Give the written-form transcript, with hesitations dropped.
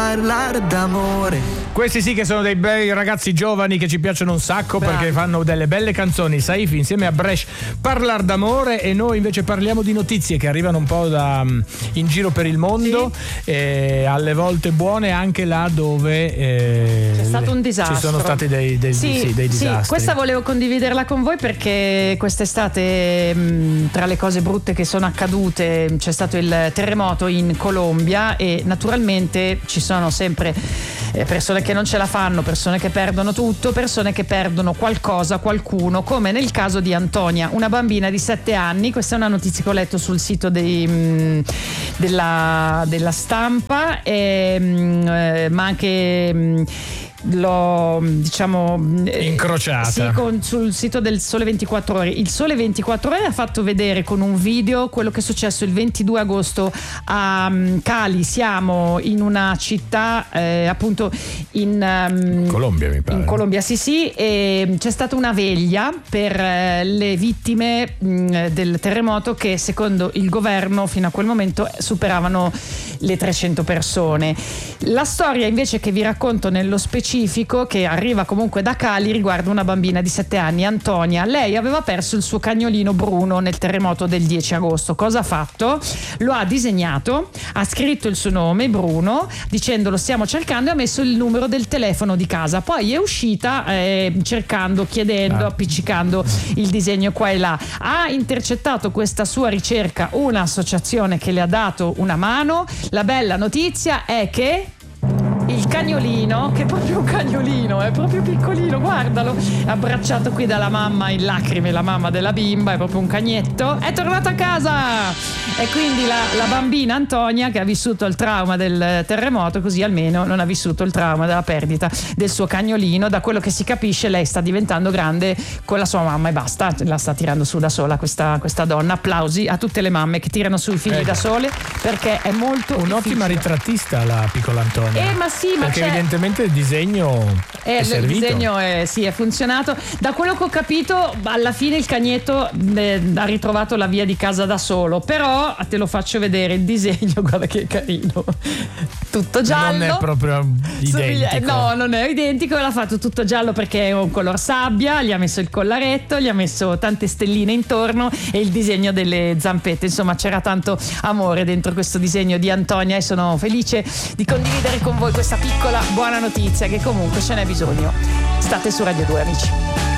parlare d'amore. Questi sì che sono dei bei ragazzi giovani che ci piacciono un sacco. Bravi. Perché fanno delle belle canzoni. Saif insieme a Bresh, Parlar d'amore, e noi invece parliamo di notizie che arrivano un po' in giro per il mondo, sì. Alle volte buone, anche là dove c'è stato un disastro. Ci sono stati dei disastri. Sì, questa volevo condividerla con voi perché quest'estate tra le cose brutte che sono accadute c'è stato il terremoto in Colombia e naturalmente ci sono sempre persone che non ce la fanno, persone che perdono tutto, persone che perdono qualcosa, qualcuno, come nel caso di Antonia, una bambina di 7 anni. Questa è una notizia che ho letto sul sito della Stampa, ma anche l'ho incrociata sul sito del Sole 24 Ore. Il Sole 24 Ore ha fatto vedere con un video quello che è successo il 22 agosto a Cali. Siamo in una città appunto in Colombia, mi pare. In Colombia, sì, e c'è stata una veglia per le vittime del terremoto che secondo il governo fino a quel momento superavano le 300 persone. La storia invece che vi racconto nello specifico, che arriva comunque da Cali, riguarda una bambina di 7 anni, Antonia. Lei aveva perso il suo cagnolino Bruno nel terremoto del 10 agosto. Cosa ha fatto? Lo ha disegnato, ha scritto il suo nome, Bruno, dicendo lo stiamo cercando, e ha messo il numero del telefono di casa. Poi è uscita cercando, chiedendo, appiccicando il disegno qua e là. Ha intercettato questa sua ricerca un'associazione che le ha dato una mano. La bella notizia è che il cagnolino, che è proprio un cagnolino, è proprio piccolino, guardalo, abbracciato qui dalla mamma in lacrime, la mamma della bimba, è proprio un cagnetto, è tornato a casa. E quindi la bambina Antonia, che ha vissuto il trauma del terremoto, così almeno non ha vissuto il trauma della perdita del suo cagnolino. Da quello che si capisce lei sta diventando grande con la sua mamma e basta, la sta tirando su da sola questa donna. Applausi a tutte le mamme che tirano su i figli da sole, perché è molto un'ottima difficile. Ritrattista la piccola Antonia. Ma sì, ma perché evidentemente il disegno è servito. Il disegno è funzionato. Da quello che ho capito, alla fine il cagnetto ha ritrovato la via di casa da solo. Però te lo faccio vedere il disegno, guarda che carino. Tutto giallo. Non è proprio identico. No, non è identico. L'ha fatto tutto giallo perché è un color sabbia. Gli ha messo il collaretto, gli ha messo tante stelline intorno e il disegno delle zampette. Insomma, c'era tanto amore dentro questo disegno di Antonia e sono felice di condividere con voi questa piccola buona notizia, che comunque ce n'è bisogno. State su Radio 2, amici.